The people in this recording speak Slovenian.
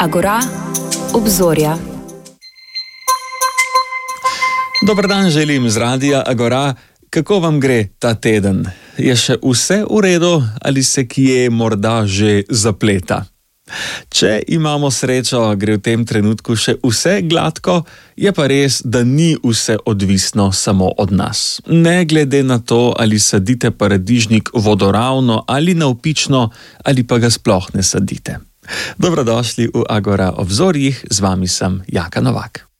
Agora, obzorja. Dober dan želim z radia Agora. Kako vam gre ta teden? Je še vse v redu ali se kje morda že zapleta? Če imamo srečo, gre v tem trenutku še vse gladko, je pa res, da ni vse odvisno samo od nas. Ne glede na to, ali sadite paradižnik vodoravno ali navpično, ali pa ga sploh ne sadite. Dobrodošli v Agora obzorjih, z vami sem Jaka Novak.